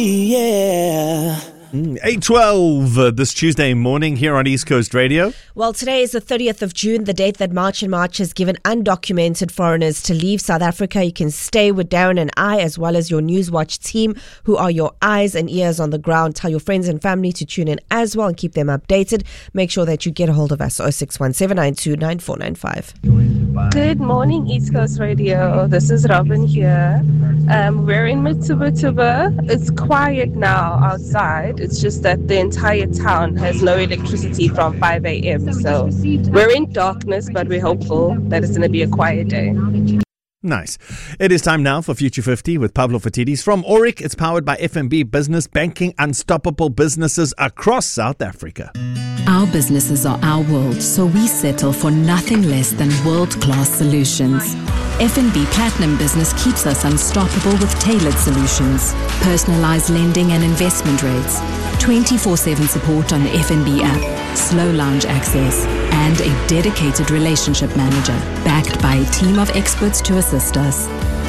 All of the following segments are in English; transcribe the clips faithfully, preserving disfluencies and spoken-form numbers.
Yeah. eight twelve uh, this Tuesday morning here on East Coast Radio. Well, today is the thirtieth of June, the date that March and March has given undocumented foreigners to leave South Africa. You can stay with Darren and I, as well as your Newswatch team, who are your eyes and ears on the ground. Tell your friends and family to tune in as well and keep them updated. Make sure that you get a hold of us, oh six one, seven nine two, nine four nine five. Good morning, East Coast Radio. This is Robin here. Um, we're in Matuba. It's quiet now outside. It's just that the entire town has no electricity from five a.m. So we're in darkness, but we're hopeful that it's going to be a quiet day. Nice. It is time now for Future fifty with Pavlo Fatidis from Oric. It's powered by F N B Business, banking unstoppable businesses across South Africa. Our businesses are our world, so we settle for nothing less than world-class solutions. F N B Platinum Business keeps us unstoppable with tailored solutions, personalized lending and investment rates, twenty-four seven support on the F N B app, slow lounge access, and a dedicated relationship manager backed by a team of experts to assist us.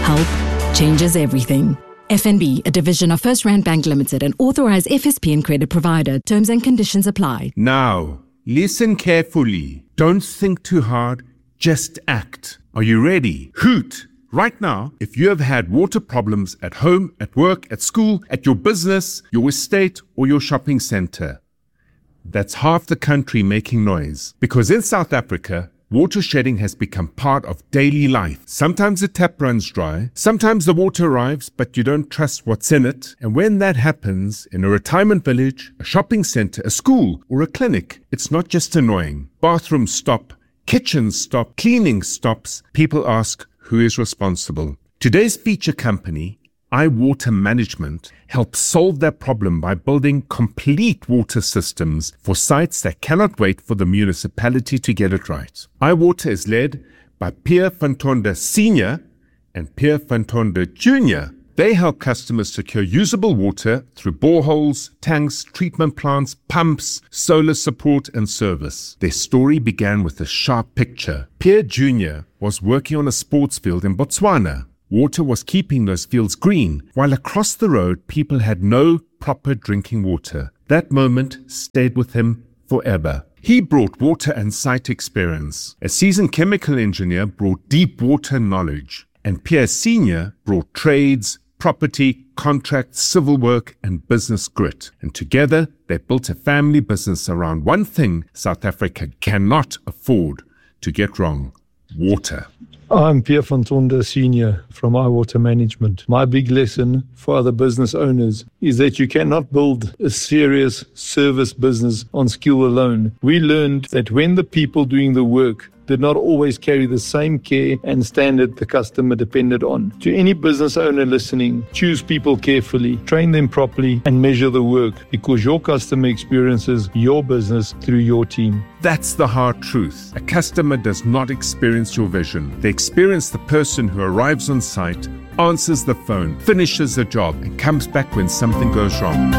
Help changes everything. F N B, a division of First Rand Bank Limited, an authorized F S P and credit provider. Terms and conditions apply. Now, listen carefully. Don't think too hard, just act. Are you ready? Hoot! Right now, if you have had water problems at home, at work, at school, at your business, your estate, or your shopping center, that's half the country making noise. Because in South Africa, water shedding has become part of daily life. Sometimes the tap runs dry, sometimes the water arrives, but you don't trust what's in it. And when that happens in a retirement village, a shopping center, a school, or a clinic, it's not just annoying. Bathrooms stop, kitchens stop, cleaning stops. People ask, who is responsible? Today's feature company, iWater Management, helps solve that problem by building complete water systems for sites that cannot wait for the municipality to get it right. iWater is led by Pierre Fantonda Senior and Pierre Fantonda Junior They help customers secure usable water through boreholes, tanks, treatment plants, pumps, solar support and service. Their story began with a sharp picture. Pierre Junior was working on a sports field in Botswana. Water was keeping those fields green, while across the road people had no proper drinking water. That moment stayed with him forever. He brought water and site experience. A seasoned chemical engineer brought deep water knowledge. And Pierre Senior brought trades, property, contracts, civil work, and business grit. And together, they built a family business around one thing South Africa cannot afford to get wrong: water. I'm Pierre Fantonda Senior from iWater Management. My big lesson for other business owners is that you cannot build a serious service business on skill alone. We learned that when the people doing the work did not always carry the same care and standard the customer depended on. To any business owner listening, choose people carefully, train them properly, and measure the work, because your customer experiences your business through your team. That's the hard truth. A customer does not experience your vision. They experience the person who arrives on site, answers the phone, finishes the job, and comes back when something goes wrong.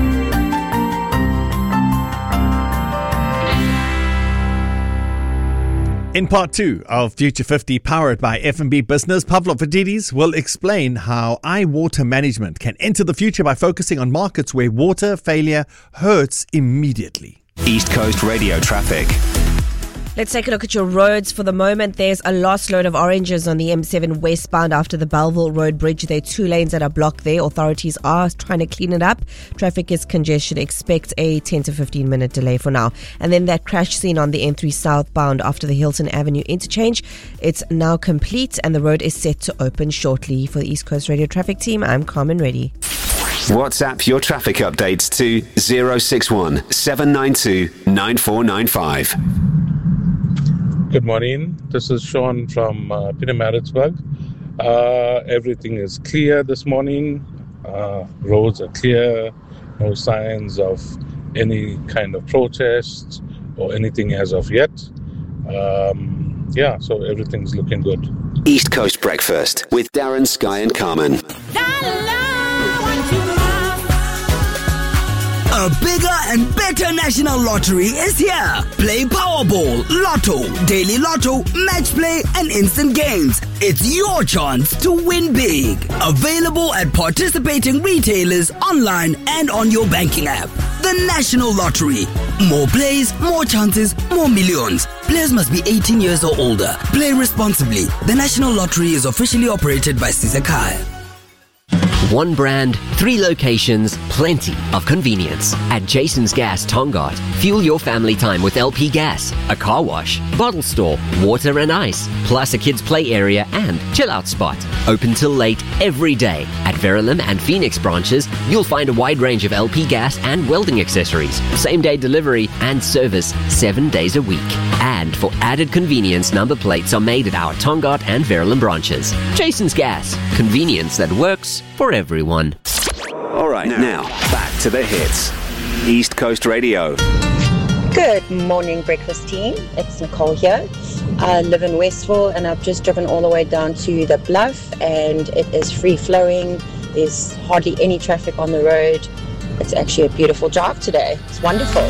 In part two of Future fifty, powered by F N B Business, Pavlo Fatidis will explain how iWater Management can enter the future by focusing on markets where water failure hurts immediately. East Coast Radio traffic. Let's take a look at your roads. For the moment, there's a lost load of oranges on the M seven westbound after the Belleville Road Bridge. There are two lanes that are blocked there. Authorities are trying to clean it up. Traffic is congestion. Expect a ten to fifteen minute delay for now. And then that crash scene on the N three southbound after the Hilton Avenue interchange. It's now complete and the road is set to open shortly. For the East Coast Radio Traffic Team, I'm Carmen Reddy. WhatsApp your traffic updates to zero six one, seven nine two, nine four nine five. Good morning. This is Sean from uh, Pietermaritzburg. Uh, everything is clear this morning. Uh, roads are clear. No signs of any kind of protests or anything as of yet. Um, yeah, so everything's looking good. East Coast Breakfast with Darren, Sky and Carmen. A bigger and better national lottery is here. Play Powerball, Lotto, Daily Lotto, Match Play, and Instant Games. It's your chance to win big. Available at participating retailers, online, and on your banking app. The National Lottery. More plays, more chances, more millions. Players must be eighteen years or older. Play responsibly. The National Lottery is officially operated by Sizakai. One brand, three locations, plenty of convenience. At Jason's Gas Tongaat, fuel your family time with L P gas, a car wash, bottle store, water and ice, plus a kids' play area and chill-out spot. Open till late every day. At Verulam and Phoenix branches, you'll find a wide range of L P gas and welding accessories, same-day delivery and service seven days a week. And for added convenience, number plates are made at our Tongaat and Verulam branches. Jason's Gas, convenience that works for everyone. All right, now, back to the hits. East Coast Radio. Good morning, breakfast team. It's Nicole here. I live in Westville and I've just driven all the way down to the Bluff and it is free flowing. There's hardly any traffic on the road. It's actually a beautiful drive today. It's wonderful.